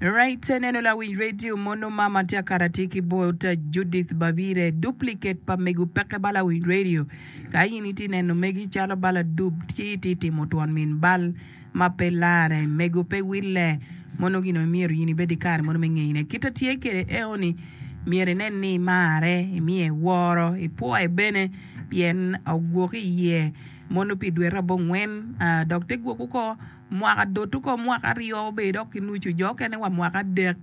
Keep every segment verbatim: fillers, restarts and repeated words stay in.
Right, neno la Win Radio mono mama tia karatiki bota Judith Bavire duplicate pa megu peke bala Win Radio. Kayi niti neno megi chala bala dub titi ti motuan min bal mapelare megu pe wille mono gino miero yini bedi kare mono mengine. Kita tie kere eoni miere neni mare mie woro e po e bene bien awgoki ye mono pi dwe rabo ngwen uh, Doctor Gwoku ko mwaka dotu ko mwaka rio be do kinuchu joke ne wa mwaka dek.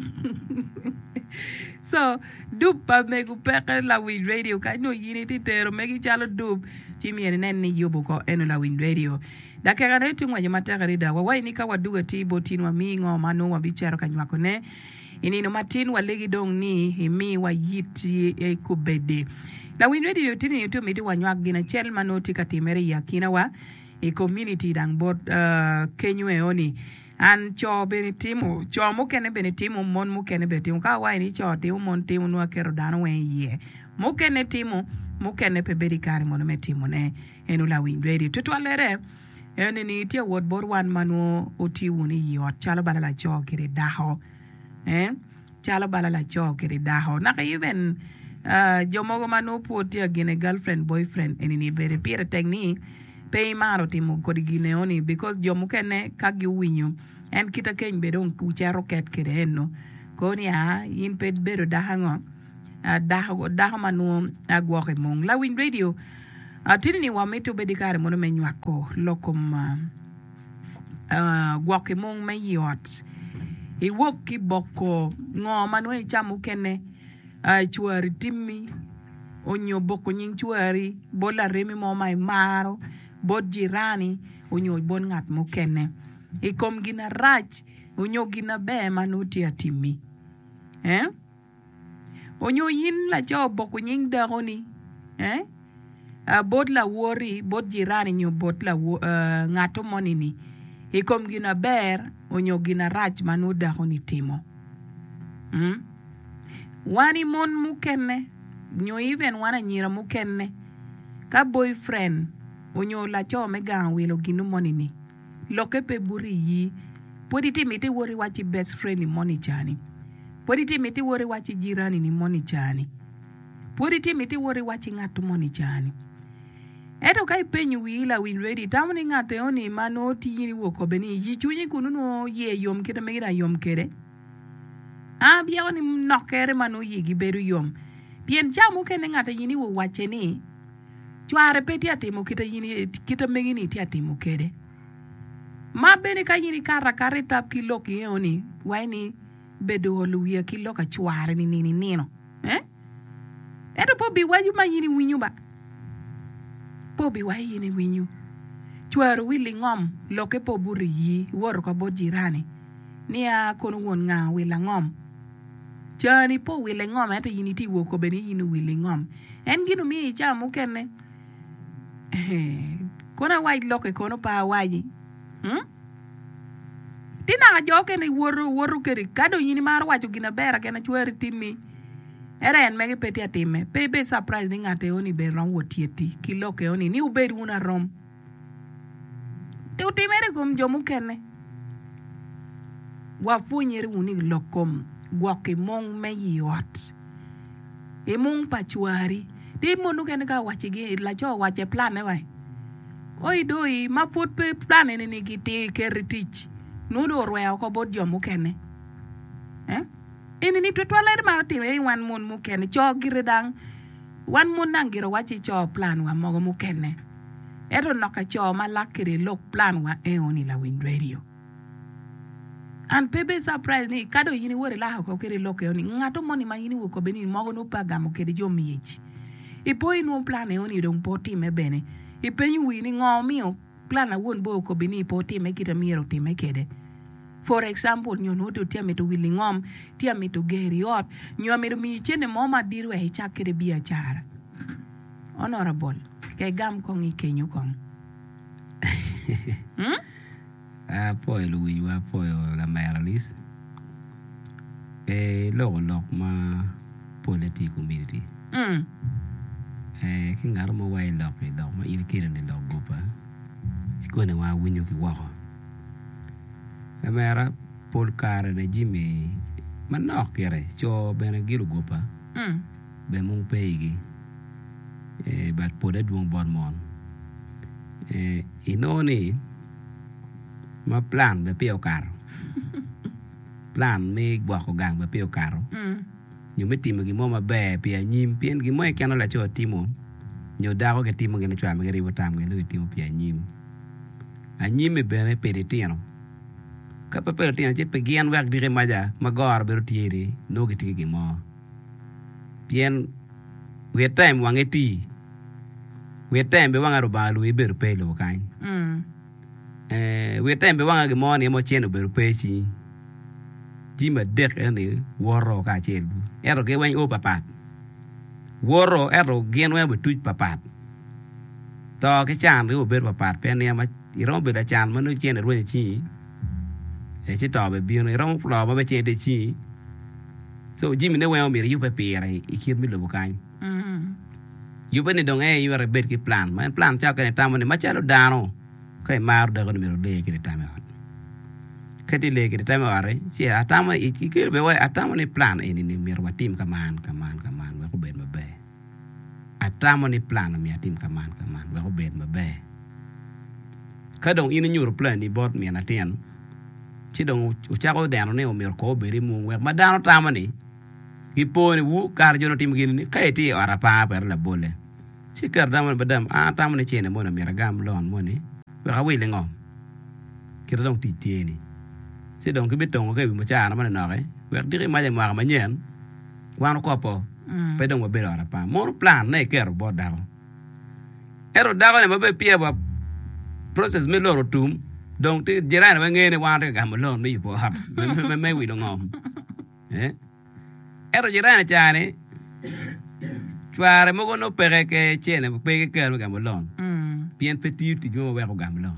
So dub pa megu peke la Win Radio ka no yini ti tero megi chalo dub ti miere neni yobo ko eno la Win Radio. Da kera na yutu mwaje mataka rida wawai nika waduga tibo tinu wa mingo manu wa bicharo kanywako ne inino matin wa legi dong ni himi wa yiti e kubede. La Win Radio tini yutu midi wa nywak gina chel manoti katimere ya kina wa e community dang bot uh, kenywe oni an cho benetimu cho mukene benetimu mon mukene benetimu ka wa ini cho timu mon timu nuwa kero dano wen ye mukene timu mukene pe bedi kare mono metimu ne enu La Win Radio tutwa lere ene ni tia wot bor wan manu oti wuni yot chalo bala la cho kire daho eh chalo bala la cho kire daho naka even uh, jomogo manu poti agine girlfriend boyfriend ene ni bere pire tekni pay maro timo kodi gine oni because jomu kene kagi winyo en kita keny bedo ucharo ket kire eno koni ha in ped bedo dahango uh, daho daho manu agwoke mong La Win Radio. Atini ni wameto bedikare mono menywako lokom uh, uh, gwoke mong meyot i wok ki boko ngo manwe chamu kene uh, chuari timmi onyo boko nying chuari bola remi mo mai maro bod jirani onyo bon ngat mo kene i kom gina rach onyo gina be manuti atimi eh onyo yin la jo boko nying dagoni eh Uh, bod la wori bod jirani nyo bod la uh, ngato monini ikom gina ber onyo gina rach manuda honi timo hmm? Wani mon mukenne nyo even wana nyira mukenne ka boyfriend onyo la cho mega wilo ginu monini loke pe buri yi podi timiti wori wachi best friend ni moni chani podi timiti wori wachi jirani ni moni chani podi timiti wori wachi ngato moni chani. Eto kai penyu wi La Win Radio tamni ngate oni mano tiyini woko beni yichunyi kunu no ye yom kete megira yom kere abia oni nokere mano yigi beru yom pien chamu kene ngate yini wo wacheni chware peti atimo kita yini kita megini ti atimo kere ma beni ka yini kara kare tap kilo ki oni waini bedo oluya kilo ka chware ni nini nino eh eto po bi waju ma yini winyu ba pobi wa yini winyu chwaro wili ngom loke po buri yi woro ka bod jirani nia kono won nga wila ngom chani po wile ngom ata yini ti woko beni yini wili ngom en gino mi cha mukene kona wai loke kono pa waji hm tina joke ni woro woro keri kado yini mar wacho gina bera kena chwari timi era en mege peti atime bebe surprise ni ngate oni be ron wotieti kiloke oni ni ubedi una rom te utimere kum jomu kene wa funyere uni lokom gwoke mong meyot e mong pachwari di monu kene ka wachige la cho wache plan e wai oi doi ma foot pe plan ni ni kiti keritich nudo rweo ko bod jomu kene eh ini ni twetwa ler mar time wan mun mukene cho giredang wan mun nangiro wachi cho plan wa mogo mukene eto noka cho malakire lok plan wa eoni La Win Radio an pebe surprise ni kado yini wore la ko kere lok eoni ngato moni ma yini woko beni mogo no pagamo kede jomiech ipo inu plan eoni dong poti me bene ipenyu wini ngomio plan a won bo ko beni poti me kita miero time kede. For example, nyo no to tia me to willingom, tia me to geriot, nyo me to mi chene moma diru e chakere biachara. Honorable, kay gam kong ikenyu kong. Hmm? Ah, poi lui wa poi la mayalis. Eh, lo lo ma political community. Hmm. Eh, kingar mo wai lo ke lo ma ilkire ne lo gopa. Sikone wa winyo ki wa. La mera pol kare ne Jimmy manok kere cho bene gilu gopa Mm. be mung peigi e bat poda duong bon mon e inoni ma plan be pio karo plan me gwa ko gang be pio karo Mm. nyu metimo gi mo mabe pia nyim pien gi mo e kano la cho timo nyo dago ke timo gi ne chwa me gi ribo tam gi lu timo pia nyim a nyim e bene pedetino ka pe pedetino che pe gian wak dire maja magor bero tieri no gi tigi gi mo pien we time wange ti we time be wanga robalu e bero pe lo kan Mm. eh we time be wanga gi mo ni mo cheno bero pe chi Jima dek ene woro ka chel ero ke wan o papat woro ero gen wan betuj papat to ke chan ro ber papat pe ne ma irom be da chan ma no chen ro chi e chi to be bi no irom lo ba be chen de chi so Jimmy ne wan mi yu pe pe re i kir mi lo kan Mm. yu be ne dong e yu re bet ki plan ma plan cha ke ne tam ne ma cha lo dano kai mar da ko mi ro de ki tam kati lege de tama are ci atama ikir be way atama ni plan ini ni mir watim kaman kaman kaman wa ko ben mabe atama ni plan mi atim kaman kaman wa ko ben mabe kadong ini nyur plan ni bot mi na ten ci dong u cha ko dano ne o mir ko beri mu wa madano tama ni gipone wu kar jono tim gini ni kayti ara pa per la bole ci kar dama badam atama ni chene mo na mir gam lon mo ni wa ka wi le ngom kira dong ti tieni si donc bi tong ke bi mo cha na man no ke we diri ma jang ma ma nyen wan ko po Mm. pe dong ba be ra pa mo plan ne ke ro bo da ero da ne ma be pie ba process me lo tum donc ti jira na nge ne wan ga mo lo mi po hat me me wi do ngom eh ero jira na cha ne tware mo go no pere ke chene pe ke ke ga mo lo Mm. bien petit ti mo we ko ga mo lo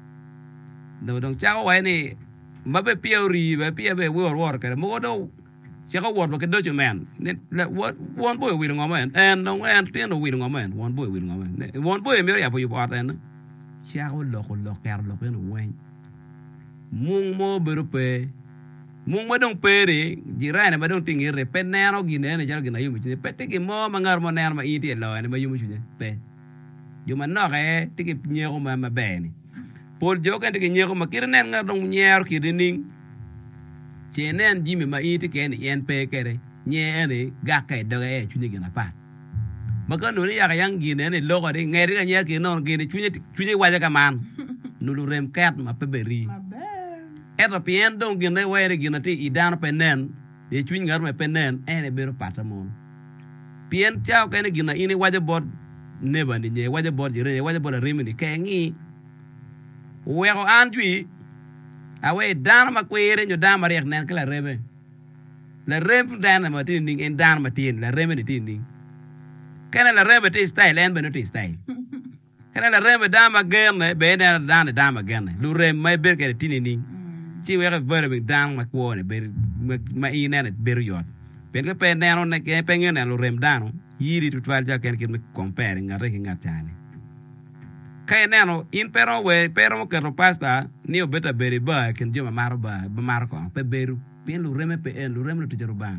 do donc cha ko wa ni mabe pia ri be pia be wor wor ka mo do che ko wor ba ke do man ne what one boy wi ngo man and no and tin do wi ngo man one boy wi ngo man one boy me ya po yu pat en cha ko lo ko lo kar lo ken wen mung mo be pe mung ma dong pe ri jira ne ba dong tingi re pe ne no gi ne ne jar gi na yu mi pe te ki mo ma ngar mo ne ma i ti lo ne ma yu mi ju pe yu ma no ke ti ki nye ko ma ma be ni Paul jokan de nyeko makirnen nga dong nyer kirining chenen Jimmy ma ite ken yen pe kere nye ene gaka de e chunye gina pa maka no ya yang gine ne logo de ngeri ga nye ke non gine chunye chunye waja kaman nulu rem kat ma peberi Mabe. eto pien dong gine were gina ti idan penen de chunye ngar me penen ene bero patamon pien chao ken gina ine waja bod neba ni nye waja bod jire waja bod remi ni kengi weko anjui awe dana makwere nyo dama riek nen kala rebe la rebe dana ma tin ning en dana ma tin la rebe ni tin ning kana la rebe ti style en beno ti style kana la rebe dama gerne be dana dana dama gerne lu rebe mai ber ke tin ning chi weko verbe dana ma kwone ber ma inen ber yot ben ke pe neno ne ke pe ngene lu rebe dano yiri tu twal ja ken ke compare ngare ki ngatane kay neno in pero we pero mo kero pasta ni obeta beri ba ken joma maro ba ba maro ko pe beru pien lu reme pe en lu reme lu tijero ba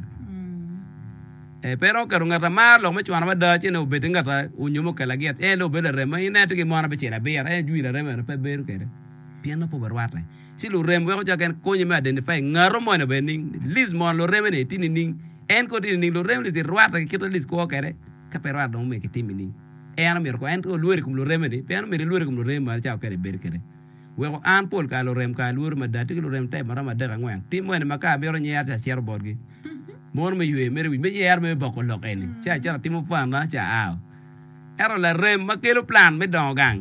Mm. e pero kero ngata mar lo me chwana ba da chene obeta ngata unyumo kala giat e lo beda reme ina tigi mona be chena be e juira reme pe beru kere pien no po berwata si lu reme we ko jaken ko nyime identify ngaro mo ne be ning lis mo lo reme ne tini ning en ko tini ning lo reme li rwata kito lis ko kere ka pero do me kitimi ning en mir ko en ko luere kum lo remedi pen mir luere kum lo rem mar cha kere ber kere we ko an pol ka lo rem ka luere ma dati lo rem te mara ma de ngwen ti mo ne maka bero nyer cha cher borgi mon me yue mer wi me yer me boko lo en cha cha ti mo fan na cha aw ero la rem ma kelo plan me don gang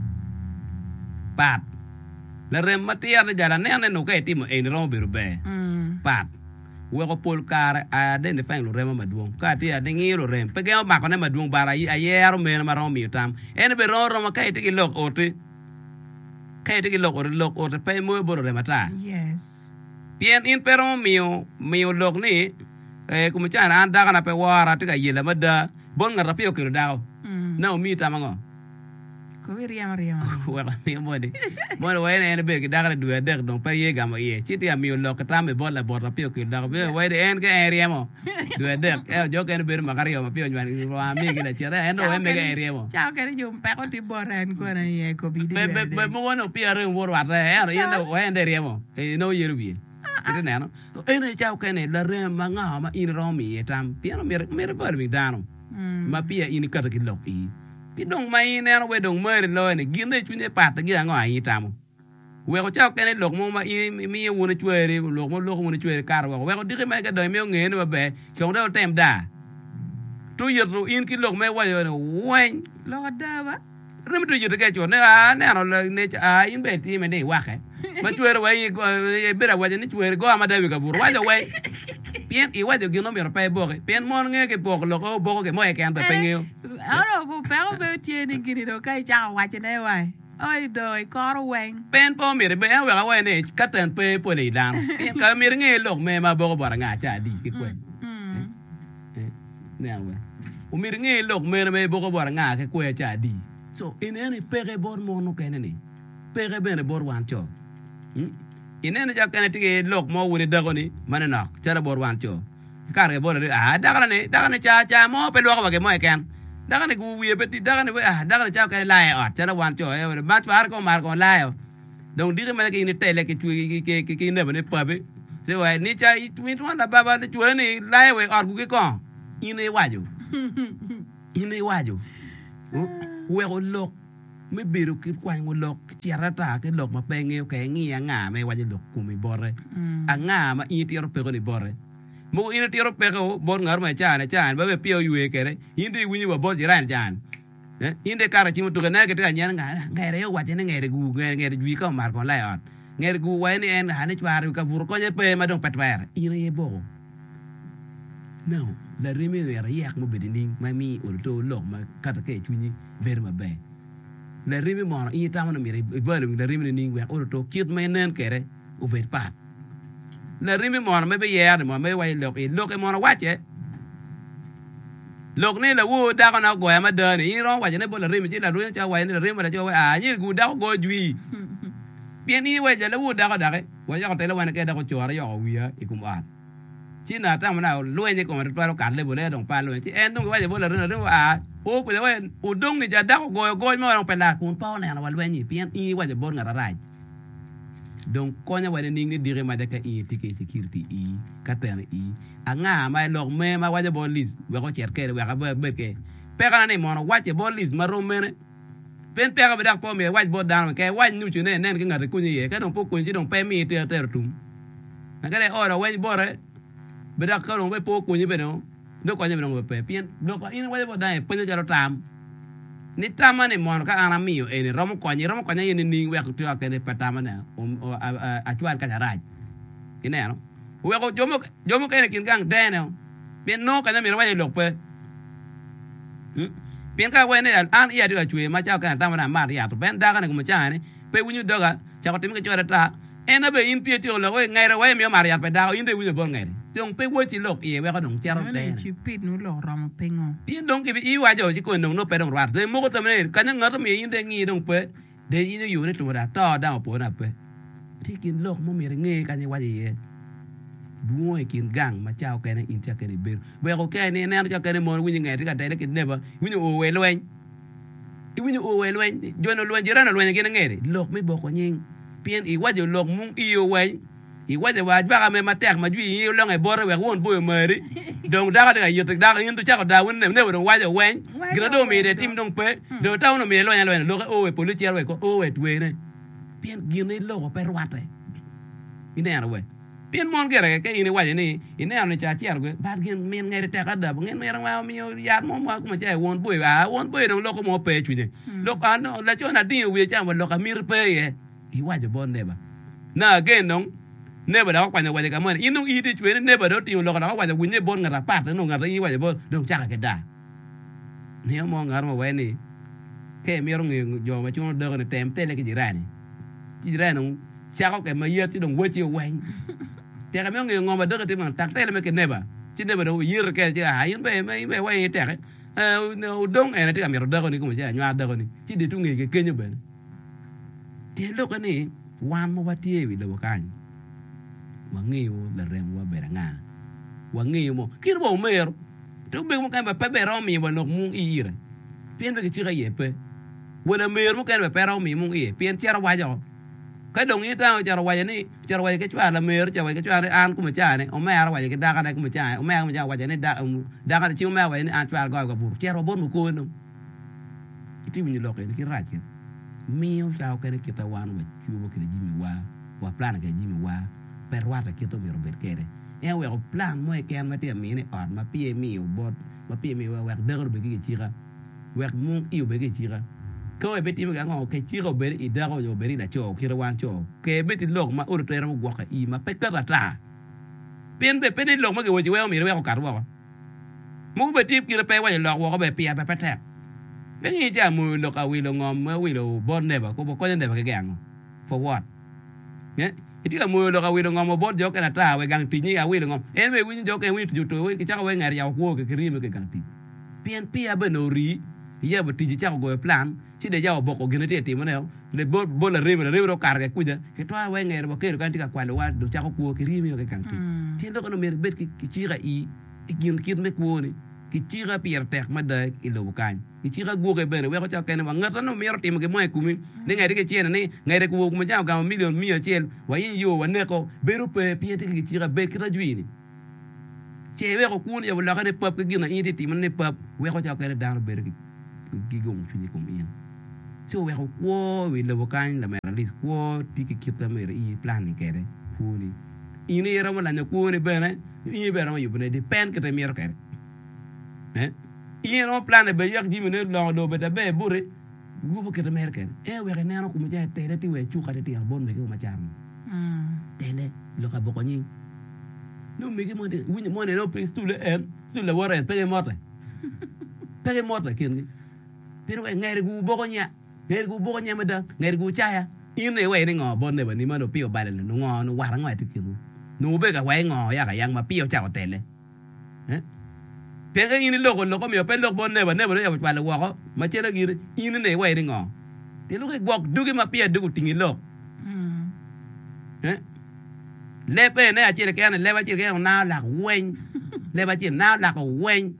pat la rem ma ti ya jara ne ne no ka ti mo en ro ber be Mm. pat we ko pol kar a de ne fang lo rem ma duong ka ti a de ngi lo rem pe ge ma ko ne ma duong bara a yero me ma ro mi tam en be ro ro ma ka ti ki lok ote ka ti ki lok ote lok ote pe mo bo re mata Yes. pien in pero mio mio lok ni e kuma cha na da kana pe wara ti ka yela ma da bon ngara pe o ki da Mm. na o mi ta ma ngo ko vi riam riam wa ni mo di mo wa ne be ki daga du de don pa ye ga mo ye chi ti mi lo ka ta me bo la bo ra pio ki daga be wa de en ke area mo du de e jo ke ne be ma kari mo pio nywan wa mi ki da chi da en do me ga area mo cha ke ni jum pa ko ti bo ren ko na ye ko bi di be be mo no pia re wo wa re e ye no wa en de area mo e no ye ru bi ite ne no e ne cha ke ne la re ma nga ma in ro mi e tam pia no me me ba mi dano ma pia in ka ki lo ki ki dong mai ne no we dong me lo ne gi ne chu ne pa ta gi ngo ai tam we ko cha ke ne lo mo ma i mi wo ne chwe re lo mo lo mo ne chwe kar wa we ko di me ga do me nge ne ba be chong do tem da tu yir ru in ki lo me wa yo ne wen lo da ba rem tu yir ke cho ne a ne no ne a in be ti me ne wa ke ma chwe wa i be ra wa ne chwe go ma da we ga bur wa jo we pien i wa de gi no me pa bo ke pien mo nge ke bo lo ko bo ke mo e kan pe pe nge aro bu pa ko be ti ni gi do kai cha wa che ne wa oi doi ko wen pen po mi be we ga wa ne ka ten pe po le dan pien ka mi nge lo me ma bo bo ra nga cha di ki kwen ne wa o mi nge lo me me bo bo ra nga ke kwe cha di so in any pere bor mo no ke ne ni pere be ne bor wan cho inene ja kan ti lok mo woni dago ni manana cara bor wan cho kar ke bor ah daga ne daga ne cha cha mo pe lo ke mo ken daga ne gu wi be ti daga ne ah daga ne cha ke lai ah cara wan cho e ma far ko mar ko lai donc dire me ke ni tele ke tu ke ke ke ne ne pa be se wa ni cha i tu tu na baba ne tu ni lai we ar gu ke ko ine waju ine waju we ko lok me biru ki kwan wo lok tiara ta ke lok ma pe nge ke ngi nga me wa je lok ku mi bore a nga ma i ti ro pe ko ni bore mo i ti ro pe ko bor ngar ma cha na cha ba be pio yu e ke re indi wi ni wa bor jiran jan eh inde kara chi mu tu na ke ta nyan nga nga re yo wa je ne nge re gu nge nge ju ko mar ko lai on nge gu wa ni en ha ni chwa ru ka vur ko je pe ma dong pat wa i re ye bo no la reme re yak mo be ni ma mi o to lok ma ka ta ke chu ni ber ma be la rimi mo i tamo no mi balo la rimi ni ngwe o to kit me nen kere u bet pat la rimi mo me be ye mo me wa lok i lok mo wa che lok ne la wo da na go ma de ni ro wa ne bo la rimi ji la ru cha wa ne la rimi la cho wa a ni gu da go jui bien ni wa ja la wo da ga da ke wa ja te la wa ne ke da ko cho ra yo wi ya i kum an chi na ta mo na lo ni ko ma to ro kan le bo le dong pa lo chi en dong wa ja bo la ru na wa o ko wa o dong ni ja da ko go go mo ro pe la kun pa na na wa lo ni pien i wa ja bo ngara raj donc ko nya wa ne ni dire ma da ka i tike security i ka ten i anga ma lo me ma wa ja bo lis wa ko cher ke wa ka be be ke pe ka ni mo no wa ja bo lis ma ro me ne pen pe ka be da po me wa bo dan ke wa nu chu ne ne ke ngara ku ni ye ka dong po ku chi dong pe mi te te tum na ka le o ro wa bo re be da ka dong be po ku ni be no do ko nya be no pe pien do ko in wa bo da pe ne ja ro tam ni tama ni mon ka ana miyo e ni romo ko ni romo ko ni ni we ko ka ne patama na o a chuan ka raj ine no we ko jomo jomo ka ne kin gang de no pien no ka na mi wa ni lok pe pien ka we ne an iya do chue ma cha ka tama na ma ya to ben da ka ne ko ma cha ne pe wunyu do ga cha ko tim ke chora ta ena be in pie ti o lo we ngai ra we mi ma ya pe da in de wunyu bo ngai dong pe wo chi lok e we ko dong cha ro de chi pit nu lo ram pengo pien dong ki i wa jo chi ko no no pe dong rat de mo ko tam ne ka nya ngar mi in de ngi dong pe de in yu ne tu da to da po na pe ti kin lok mo mi nge ka nya wa ye bu e kin gang ma chao ke ne in cha ke ne ber we ko ke ne ne cha ke ne mo wi ngai ti ka de ke ne ba wi ni o we lo en i wi ni o we lo en jo no lo en jira no lo en ke ne ngai lok mi bo ko nyin pien i wa jo lok mung i o we i wa de wa ba me ma tek ma ju i lo ngai bor we won bo me ri dong da ga yo da ga yin tu cha ko da won ne ne wa jo wen gra do me de tim dong pe do ta no me lo nya lo lo o we poli che we ko o we tu ne pien gi ne lo ko pe ruate i ne we pien mon gere ke i ne wa ni i ne an cha che we ba gi men ngai te ka da ngen me ra mi ya mo mo ko ma che won bo wa won bo dong lo ko mo pe chu ne lo ka no la cho na di we cha mo lo ka mir pe ye i wa jo bon ne ba na again dong never da kwa nya wa ka mo inu i ti chwe never do ti lo ka da wa ja winye bon ngara pat no ngara i wa ja bon do cha ka da ne mo ngar mo we ni ke mi ro ngi jo ma chu do ne tem te le ki jira ni jira no cha ko ke ma ye ti dong we chi wen te ka mi ngi ngo ma do ke ti ma tak te le me ke never chi never do yir ke ja ha yin be me be wa te ke eh no dong ene ti amiro dago ni kuma cha nywa dago ni chi de tunge ke kenyo ben ti lo kani wan mo watie wi lo kan wangiyo la rem wa beranga wangiyo mo kirbo mer to be mo kan ba pe ro mi bo no mu ire pien be chi ga yepe wala mer mo kan ba pe ro mi mu ie pien chara wa jo cái đồng ý tao chả quay này chả quay cái chuyện là mèo chả quay cái chuyện này ăn cũng mà chả này ông mẹ nó quay cái đa cái này cũng mà chả ông mẹ cũng chả quay cái này đa đa cái chiếu mẹ quay này ăn chuyện gọi cái bùn chả robot một cô nữa cái mình lo cái cái rải chứ mèo sao cái này kita wan mà chưa cái gì mình qua qua plan cái gì mình qua perwat cái kita mình robot cái này em về plan mỗi cái mà tiệm mình này ọt mà pie mèo bot mà pie mèo về đỡ được cái gì cả về mông yêu về cái gì cả ko e beti ga ngo ke chiro beri idago yo beri da cho kira wan cho ke beti log ma uru tera mo gwaka i ma pe kara ta pen be pe di log ma ke wo ji we mi re ko karwa mo beti kira pe wa log wo ko be pia pe pe ta be ni ja mo lo ka wi lo ngom ma wi lo bon ne ba ko ko ne ba ke gang for what ne iti ka mo lo ka wi lo ngom bo jo kana ta we gang ti ni a wi lo ngom en be wi jo ke wi tu to we ke cha we ngar ya ko ke kri me ke gang ti pen pia be no ri ya be ti ji cha ko plan chi de ya boko gine te ti moneo le bo bo la rime la rime ro karga kuja ke to we ngere bo ke kan ti ka kwale wa do cha ko ku ke rime ke kan ti ti ndo ko mer bet ki chi ga i gin kit me ku ni ki chi ga pier tek ma de i lo kan ki chi ga gu ke bene we ko cha ke ne wa ngata no mer ti me ke mo ku mi ne ngere ke chene ne ngere ku ku ma ja ga million mi chel wa yin yo wa ne ko beru pe pi te ki chi ga be ki ra juini che we ko ku ni ya la ka ne pap ke gina i ti man ne pap we ko cha ke ne dan be ki ki gong chu ni ko mi so we ko wo we le bokan la mera lis ko tiki kita mera i plan ni kere funi ini era mo la ne ko ni bene i be ra mo yubne de pen kete mera kere eh i era mo plan be yak jimi ne lo do be ta be bure go bo kete mera kere e we ne na ko mo ja te ti we chu ka ti bon me ko ma cham mm tele lo ka bo ko ni no me ke mo de wi mo ne no please tu le en su le wora en pe mo ta pe mo ta ken pero ngere gu bo ko nya ngere gu bo nya meda ngere gu chaya in ne we ni ngo bon ne ba ni ma no pio ba le no ngo no wa ra ngwa ti kiru no be ga wa ngo ya ga yang ma pio cha ko tele eh pe ga in lo ko lo ko mi pe lo bon ne ba ne ba ya ba le wa ko ma che la gi in ne we ni ngo ti lu ke gok du ke ma pia du ti ngi lo mm eh le pe ne a che le ke ne le ba che ke na la wen le ba che na la ko wen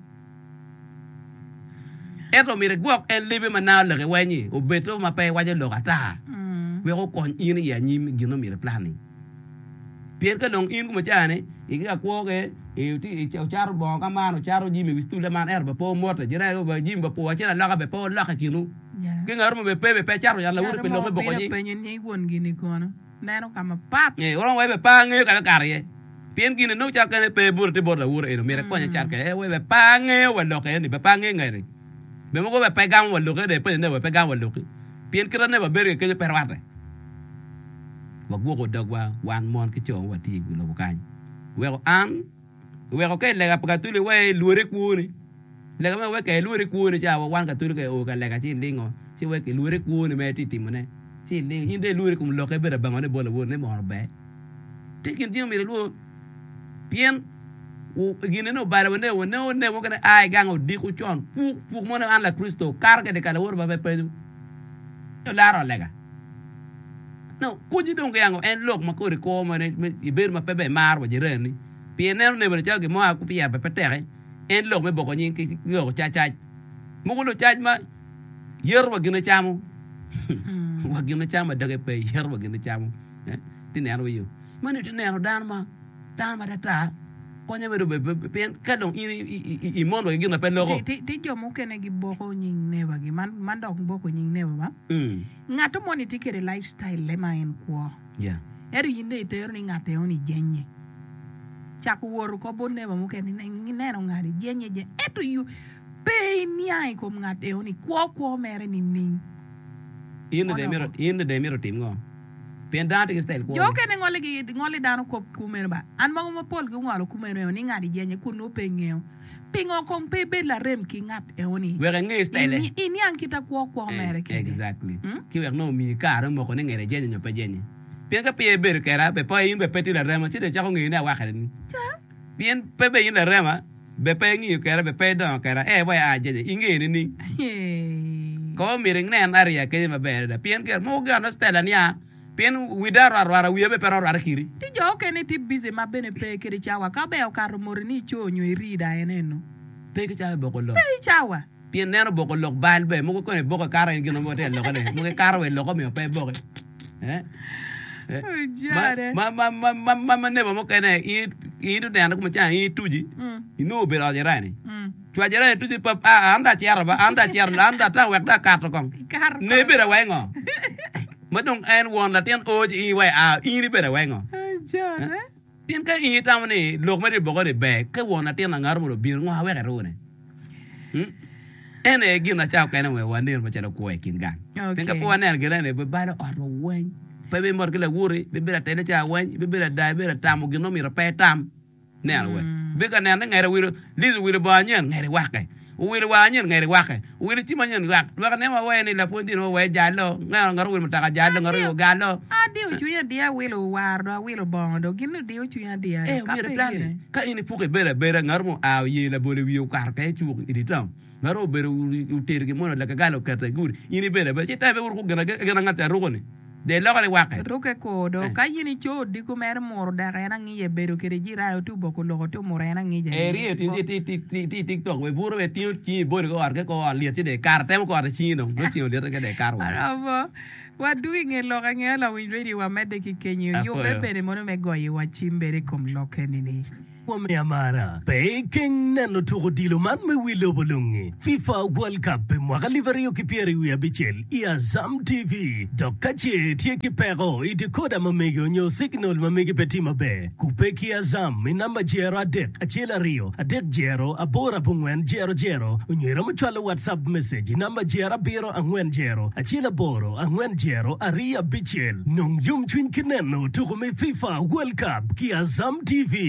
eto mi regwok en libe mana le wenyi o beto ma pe waje lo kata we ko kon in ya nyim gino mi planning pier ka dong in kuma chane i ga ko ke e ti chao charo bo ka mano charo jimi wistu le man erba po mota jira go ba jim ba po chena la ka be po la ka kinu ke ngar mo be pe be pe charo ya la ur pe lo be bo ni pe ni won gini kono neno kama pat e oro we be pa nge ka ka ye pien gini no cha ka ne pe bur ti bo da ur e no mi re ko nya char ke e we be pa nge we lo ke ni be pa nge ngere be mo ko be pegang wa lo ke de pe ne be pegang wa lo ke pien kra ne ba ber ke pe rawate wa go ko dagwa wan mon ke cho wa ti lo kan we ko an we ko ke le ga pa tu le we lu re ku ni le ga we ke lu re ku ni cha wa wan ka tu ke o ka le ga chi lingo si we ke lu re ku ni me ti ti mo ne si ling inde lu re ku lo ke be ba ngone bo le wo ne mo be ti kin ti mi re lu pien o gine no bara ne o ne ne mo kana ai gango di ku chon fu fu mo na an la Cristo carga de kala wor ba be pe yo la ro lega no ku ji don gango en lok ma ko re ko mo ne i ber ma pe be mar wa jere ni pien ne ne ba cha ge mo ku pia be pe tere en lok me bo ko nyin ki yo cha cha mo ko lo cha ma yer wa gine chamu wa gine chama daga pe yer wa gine chamu ti ne ro yo ma ne ti ne ro dan ma dan ma ta konya bedo be pen kadong ini i mondo gi na pen logo ti ti jo mo kene gi boko nying neba gi man man dok boko nying neba ba mm ngato moni tikere lifestyle le ma en ko yeah eru yinde te eru ni ngate oni jenye chaku woru ko bon neba mo kene ni neno ngari jenye je eto you pe ni ai ko ngate oni ko ko mere ni ning in de mero in de mero tim ngo pen dante ke style ko jo kene ngole gi ngole dano ko kumere ba an mo mo pol gi ngalo kumere ni ngadi jenye kuno pengeo pingo kon pe be la rem ki ngat e oni we ngi style ni ini an kita ko ko mere ke exactly ki we no mi ka ro mo ko ngere jenye nyo pe jenye pen ka pe ber kera be pa in be peti la rem ti de cha ko ngi na wa khare ni pien pe be in la rem be pe ngi kera be pe don kera e wa a je inge ni ni ko miring nen aria ke ma be da pien ker mo ga no stela nia pien widaro arwara wiye be pero arwara kiri ti jo ke ne ti busy ma bene pe ke chawa ka be o kar morini chonyo irida eneno pe ke chawa boko lo pe chawa pien neno boko lo bal be mo ko ne boko kara ngi no mo te lo ne mo ke kara we lo ko mi pe boko eh ma ma ma ma ma ma ne mo ke ne i i du ne ko ma cha i tuji i no be ra jera ni chwa jera tuji pa anda chera ba anda chera anda ta wek da ka to kong ne be ra we ngo ma dong en won la tien o ji we a i ri be ra we ngo pien ka i ta ni lo ma ri boko de be ke won la tien na ngar mo bi ngo we ka ro ne ene gina cha ka ne we wa ne ma cha ko e kin gan pien ka po ne ge ne be ba da o we pe be mor kala wuri be be tele cha wen be be da be ta mo gino mi pe tam ne alwe be ka ne ngere wiro lizu wiro ba nyen ngere wake wiro wa nyen ngere wake wiro ti ma nyen wak wa ne ma we ni la pondi no we jalo ngaro ngaro wiro ta jalo ngaro yo galo adi o chuya dia wilo wardo wilo bondo gino di o chuya dia ka pe plan ka ini puke be be ngaro mo a ye la bole wi o kar ka chu idi tam ngaro be u ter ke mo la ka galo ka ta guri ini be be ta be wur ko gana gana ngata ro ni de lo le wake roke kodo ka yini cho di ko mer mor da rena ngi ye bedo kere jira tu boko lo to morena ngi je eri ti ti ti ti tiktok we buru we ti ti bo ko ar ke ko ali ti de kar tem ko ar chi no go chi o le ke de kar wa arabo wa doing e lo ga ngi la we ready wa mede ki kenyo yo bebere mo me go yi wa chimbere kom lo kenini Wame amara Peking nano toko dilo man me wilo bolungi FIFA World Cup mwaka liverio kipieri wia bichel Ia Zam T V Dokache tie kipero iti koda mamegi onyo signal mamegi petima be Kupeki Azam minamba jero adek Achela rio adek jero abora bungwen jero jero Unyera mchwala WhatsApp message Namba jera biro angwen jero Achela boro angwen jero Aria bichel Nung yum twin kineno toko me FIFA World Cup Kia Zam T V